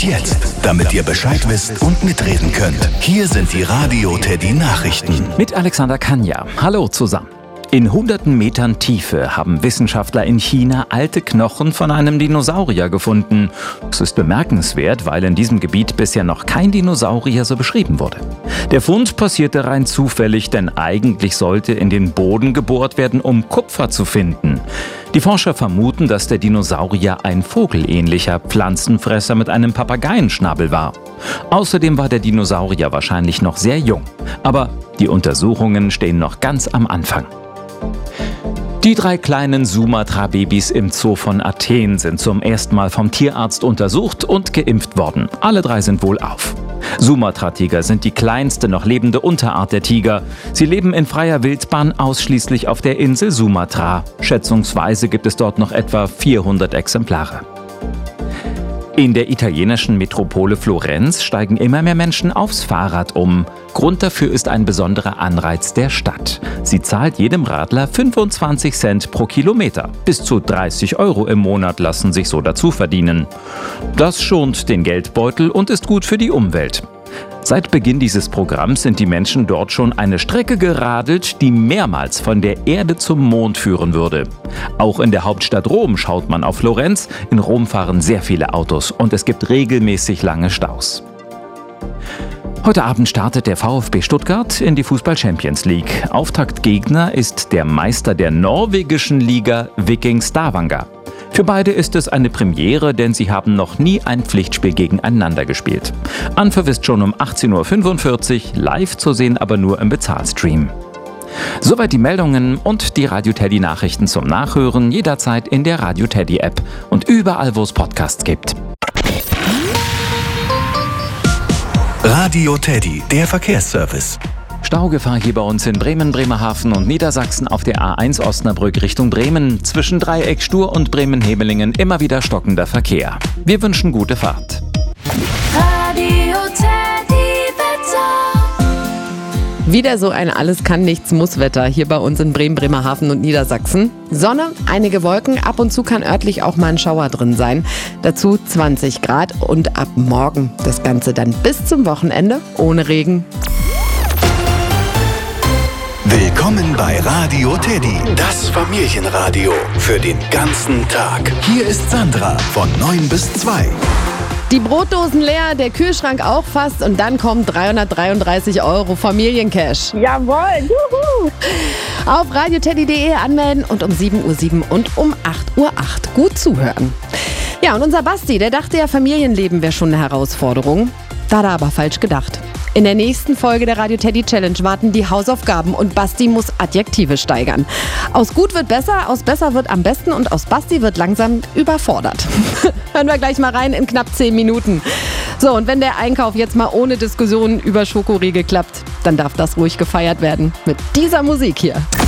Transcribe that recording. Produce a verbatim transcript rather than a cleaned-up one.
Und jetzt, damit ihr Bescheid wisst und mitreden könnt, hier sind die Radio Teddy Nachrichten. Mit Alexander Kanja. Hallo zusammen. In hunderten Metern Tiefe haben Wissenschaftler in China alte Knochen von einem Dinosaurier gefunden. Es ist bemerkenswert, weil in diesem Gebiet bisher noch kein Dinosaurier so beschrieben wurde. Der Fund passierte rein zufällig, denn eigentlich sollte in den Boden gebohrt werden, um Kupfer zu finden. Die Forscher vermuten, dass der Dinosaurier ein vogelähnlicher Pflanzenfresser mit einem Papageienschnabel war. Außerdem war der Dinosaurier wahrscheinlich noch sehr jung. Aber die Untersuchungen stehen noch ganz am Anfang. Die drei kleinen Sumatra-Babys im Zoo von Athen sind zum ersten Mal vom Tierarzt untersucht und geimpft worden. Alle drei sind wohlauf. Sumatra-Tiger sind die kleinste noch lebende Unterart der Tiger. Sie leben in freier Wildbahn ausschließlich auf der Insel Sumatra. Schätzungsweise gibt es dort noch etwa vierhundert Exemplare. In der italienischen Metropole Florenz steigen immer mehr Menschen aufs Fahrrad um. Grund dafür ist ein besonderer Anreiz der Stadt. Sie zahlt jedem Radler fünfundzwanzig Cent pro Kilometer. Bis zu dreißig Euro im Monat lassen sich so dazu verdienen. Das schont den Geldbeutel und ist gut für die Umwelt. Seit Beginn dieses Programms sind die Menschen dort schon eine Strecke geradelt, die mehrmals von der Erde zum Mond führen würde. Auch in der Hauptstadt Rom schaut man auf Florenz. In Rom fahren sehr viele Autos und es gibt regelmäßig lange Staus. Heute Abend startet der VfB Stuttgart in die Fußball-Champions League. Auftaktgegner ist der Meister der norwegischen Liga Viking Stavanger. Für beide ist es eine Premiere, denn sie haben noch nie ein Pflichtspiel gegeneinander gespielt. Anpfiff ist schon um achtzehn Uhr fünfundvierzig, live zu sehen aber nur im Bezahlstream. Soweit die Meldungen und die Radio Teddy Nachrichten zum Nachhören jederzeit in der Radio Teddy App und überall, wo es Podcasts gibt. Radio Teddy, der Verkehrsservice. Staugefahr hier bei uns in Bremen, Bremerhaven und Niedersachsen auf der A eins Osnabrück Richtung Bremen. Zwischen Dreieck Stur und Bremen-Hebelingen immer wieder stockender Verkehr. Wir wünschen gute Fahrt. Radio Teddy Wetter. Wieder so ein Alles-kann-nichts-muss-Wetter hier bei uns in Bremen, Bremerhaven und Niedersachsen. Sonne, einige Wolken, ab und zu kann örtlich auch mal ein Schauer drin sein. Dazu zwanzig Grad und ab morgen das Ganze dann bis zum Wochenende ohne Regen. Willkommen bei Radio Teddy, das Familienradio für den ganzen Tag. Hier ist Sandra von neun bis zwei. Die Brotdosen leer, der Kühlschrank auch fast und dann kommen dreihundertdreiunddreißig Euro Familiencash. Jawohl, juhu! Auf radioteddy punkt de anmelden und um sieben Uhr sieben und um acht Uhr acht gut zuhören. Ja, und unser Basti, der dachte ja, Familienleben wäre schon eine Herausforderung. Da hat er aber falsch gedacht. In der nächsten Folge der Radio Teddy Challenge warten die Hausaufgaben und Basti muss Adjektive steigern. Aus gut wird besser, aus besser wird am besten und aus Basti wird langsam überfordert. Hören wir gleich mal rein in knapp zehn Minuten. So, und wenn der Einkauf jetzt mal ohne Diskussionen über Schokoriegel klappt, dann darf das ruhig gefeiert werden mit dieser Musik hier.